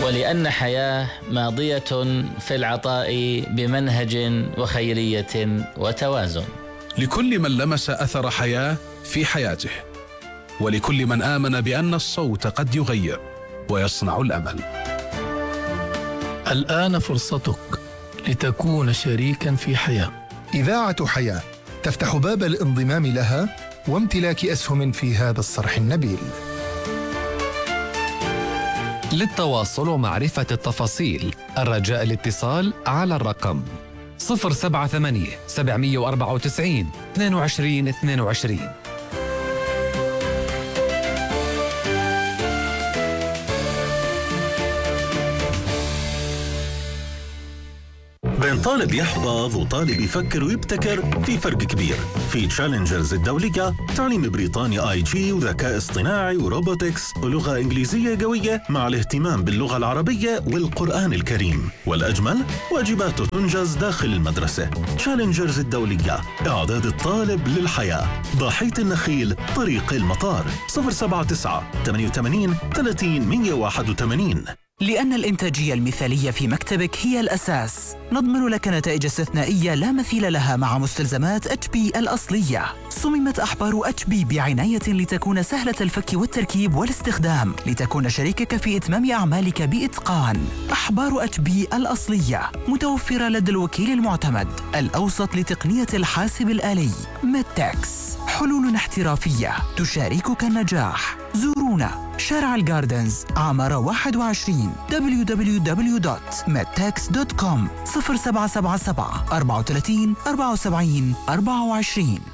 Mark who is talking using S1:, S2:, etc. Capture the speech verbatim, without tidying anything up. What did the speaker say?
S1: ولأن حياة ماضية في العطاء بمنهج وخيرية وتوازن.
S2: لكل من لمس أثر حياة في حياته، ولكل من آمن بأن الصوت قد يغير ويصنع الأمل.
S3: الآن فرصتك لتكون شريكا في حياة.
S4: إذاعة حياة تفتح باب الانضمام لها وامتلاك أسهم في هذا الصرح النبيل.
S5: للتواصل ومعرفة التفاصيل الرجاء الاتصال على الرقم صفر سبعة ثمانية سبعمئة وأربعة وتسعين اثنين وعشرين اثنين وعشرين.
S6: بين طالب يحفظ وطالب يفكر ويبتكر في فرق كبير. في تشالنجرز الدولية تعليم بريطاني آي جي وذكاء اصطناعي وروبوتكس ولغة إنجليزية قوية مع الاهتمام باللغة العربية والقرآن الكريم. والأجمل واجباته تنجز داخل المدرسة. تشالنجرز الدولية، إعداد الطالب للحياة. ضاحية النخيل، طريق المطار. صفر سبعة تسعة ثمانية ثمانية ثلاثين مئة وواحد وثمانين.
S7: لأن الإنتاجية المثالية في مكتبك هي الأساس، نضمن لك نتائج استثنائية لا مثيل لها مع مستلزمات إتش بي الأصلية. صممت أحبار إتش بي بعناية لتكون سهلة الفك والتركيب والاستخدام، لتكون شريكك في إتمام أعمالك بإتقان. أحبار إتش بي الأصلية متوفرة لدى الوكيل المعتمد الأوسط لتقنية الحاسب الآلي ميدتكس. حلول احترافية تشاركك النجاح. زورونا شارع الجاردنز عمارة واحد وعشرين دبليو دبليو دبليو دوت ميدتكس دوت كوم. صفر سبعة سبعة سبعة أربعة وثلاثين أربعة وسبعين أربعة وعشرين.